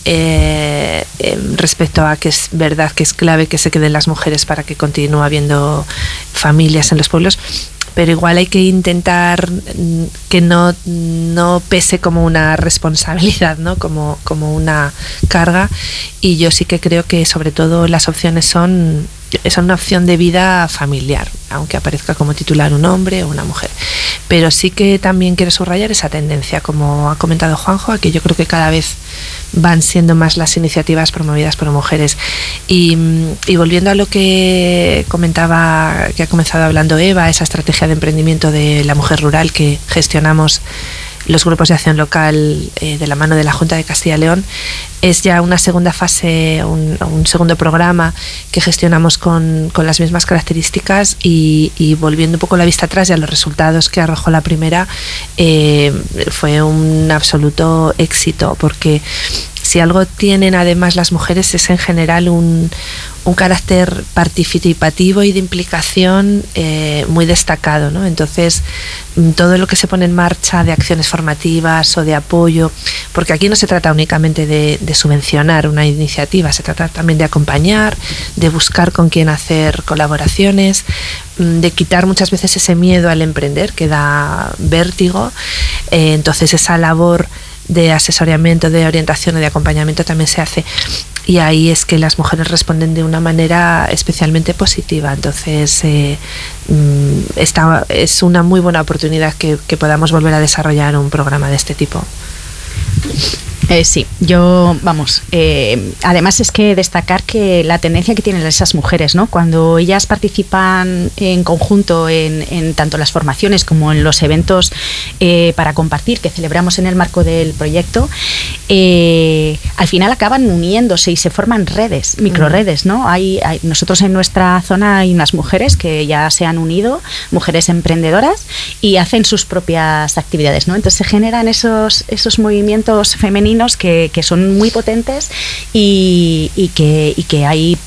respecto a que es verdad que es clave que se queden las mujeres para que continúe habiendo familias en los pueblos, pero igual hay que intentar que no pese como una responsabilidad, ¿no? Como una carga. Y yo sí que creo que sobre todo las opciones son una opción de vida familiar, aunque aparezca como titular un hombre o una mujer. Pero sí que también quiero subrayar esa tendencia, como ha comentado Juanjo, a que yo creo que cada vez van siendo más las iniciativas promovidas por mujeres. Y volviendo a lo que comentaba, que ha comenzado hablando Eva, esa estrategia de emprendimiento de la mujer rural que gestionamos los grupos de acción local de la mano de la Junta de Castilla y León, es ya una segunda fase, un segundo programa que gestionamos con las mismas características, y volviendo un poco la vista atrás y a los resultados que arrojó la primera, fue un absoluto éxito, porque si algo tienen además las mujeres es en general un carácter participativo y de implicación muy destacado, ¿no? Entonces, todo lo que se pone en marcha de acciones formativas o de apoyo, porque aquí no se trata únicamente de subvencionar una iniciativa, se trata también de acompañar, de buscar con quién hacer colaboraciones, de quitar muchas veces ese miedo al emprender que da vértigo. Entonces, esa labor de asesoramiento, de orientación y de acompañamiento también se hace, y ahí es que las mujeres responden de una manera especialmente positiva. Entonces esta es una muy buena oportunidad que podamos volver a desarrollar un programa de este tipo. Sí, yo, además es que destacar que la tendencia que tienen esas mujeres, ¿no? Cuando ellas participan en conjunto en tanto las formaciones como en los eventos para compartir que celebramos en el marco del proyecto, al final acaban uniéndose y se forman redes, microredes, ¿no? Nosotros en nuestra zona hay unas mujeres que ya se han unido, mujeres emprendedoras, y hacen sus propias actividades, ¿no? Entonces se generan esos movimientos movimientos femeninos que son muy potentes y que hay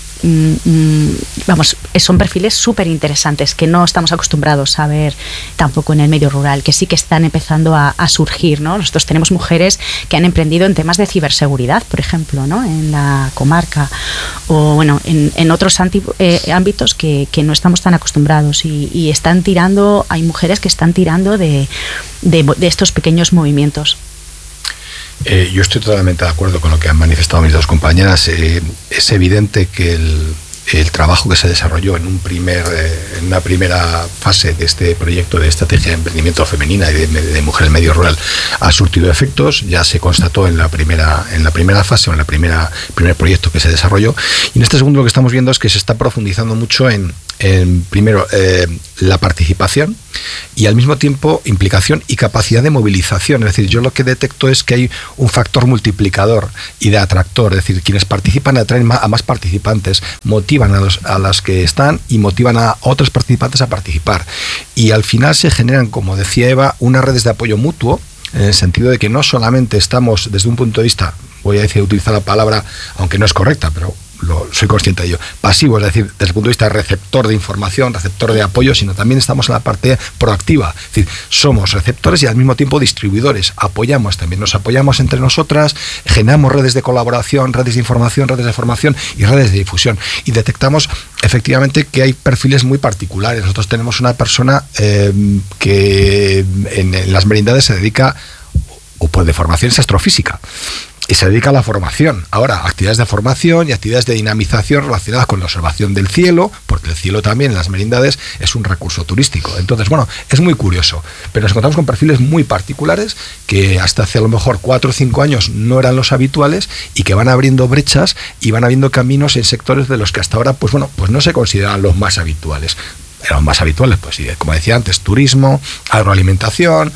son perfiles súper interesantes que no estamos acostumbrados a ver tampoco en el medio rural, que sí que están empezando a surgir, ¿no? Nosotros tenemos mujeres que han emprendido en temas de ciberseguridad, por ejemplo, ¿no? En la comarca o bueno, en otros ámbitos que no estamos tan acostumbrados y están tirando, hay mujeres que están tirando de estos pequeños movimientos. Yo estoy totalmente de acuerdo con lo que han manifestado mis dos compañeras. Es evidente que el trabajo que se desarrolló en una primera fase de este proyecto de estrategia de emprendimiento femenina y de mujer en medio rural ha surtido efectos. Ya se constató en la primera fase o en primer proyecto que se desarrolló, y en este segundo lo que estamos viendo es que se está profundizando mucho en primero la participación y al mismo tiempo implicación y capacidad de movilización. Es decir, yo lo que detecto es que hay un factor multiplicador y de atractor. Es decir, quienes participan atraen a más participantes, motivan a las que están y motivan a otros participantes a participar. Y al final se generan, como decía Eva, unas redes de apoyo mutuo, en el sentido de que no solamente estamos desde un punto de vista, voy a decir, utilizar la palabra, aunque no es correcta, pero soy consciente de ello, pasivo, es decir, desde el punto de vista receptor de información, receptor de apoyo, sino también estamos en la parte proactiva, es decir, somos receptores y al mismo tiempo distribuidores, apoyamos también, nos apoyamos entre nosotras, generamos redes de colaboración, redes de información, redes de formación y redes de difusión, y detectamos efectivamente que hay perfiles muy particulares. Nosotros tenemos una persona que en las merindades se dedica, o pues de formación, es astrofísica, y se dedica a la formación. Ahora, actividades de formación y actividades de dinamización relacionadas con la observación del cielo, porque el cielo también en las merindades es un recurso turístico. Entonces, bueno, es muy curioso, pero nos encontramos con perfiles muy particulares que hasta hace a lo mejor 4 o 5 años no eran los habituales y que van abriendo brechas y van abriendo caminos en sectores de los que hasta ahora, pues no se consideraban los más habituales. Eran más habituales, pues sí, como decía antes, turismo, agroalimentación,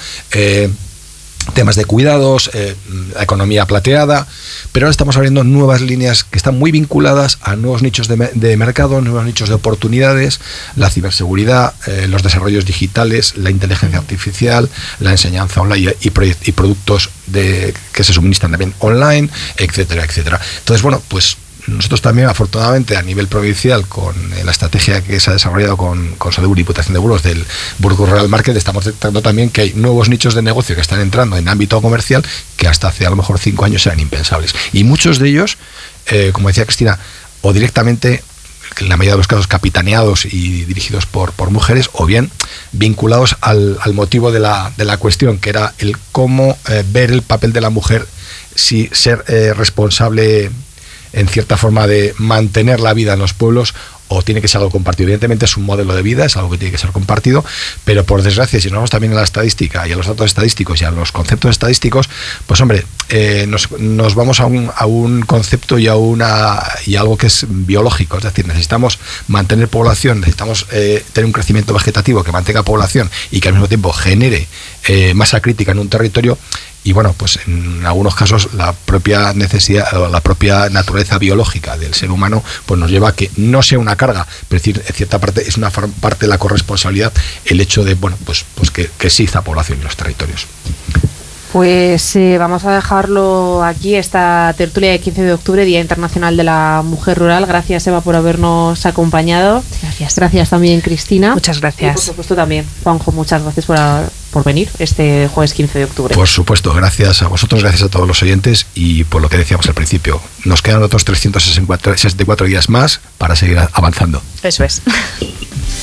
temas de cuidados, economía plateada, pero ahora estamos abriendo nuevas líneas que están muy vinculadas a nuevos nichos de mercado, nuevos nichos de oportunidades, la ciberseguridad, los desarrollos digitales, la inteligencia artificial, la enseñanza online y productos que se suministran también online, etcétera, etcétera. Entonces, bueno, pues nosotros también, afortunadamente, a nivel provincial, con la estrategia que se ha desarrollado con Sodegur y Diputación de Burgos del Burgos Rural Market, estamos detectando también que hay nuevos nichos de negocio que están entrando en ámbito comercial que hasta hace a lo mejor 5 años eran impensables. Y muchos de ellos, como decía Cristina, o directamente, en la mayoría de los casos, capitaneados y dirigidos por mujeres, o bien vinculados al motivo de la cuestión, que era el cómo ver el papel de la mujer, si ser responsable en cierta forma de mantener la vida en los pueblos, o tiene que ser algo compartido. Evidentemente es un modelo de vida, es algo que tiene que ser compartido, pero por desgracia, si nos vamos también a la estadística y a los datos estadísticos y a los conceptos estadísticos, pues hombre, nos vamos a un concepto y a algo que es biológico, es decir, necesitamos mantener población, necesitamos tener un crecimiento vegetativo que mantenga población y que al mismo tiempo genere masa crítica en un territorio. Y bueno, pues en algunos casos la propia necesidad o la propia naturaleza biológica del ser humano pues nos lleva a que no sea una carga, pero es decir, en cierta parte es una parte de la corresponsabilidad el hecho de, bueno, pues que exista población en los territorios. Pues vamos a dejarlo aquí, esta tertulia de 15 de octubre, Día Internacional de la Mujer Rural. Gracias, Eva, por habernos acompañado. Gracias. Gracias también, Cristina. Muchas gracias. Y por supuesto también, Juanjo, muchas gracias por venir este jueves 15 de octubre. Por supuesto, gracias a vosotros, gracias a todos los oyentes, y por lo que decíamos al principio, nos quedan otros 364 días más para seguir avanzando. Eso es.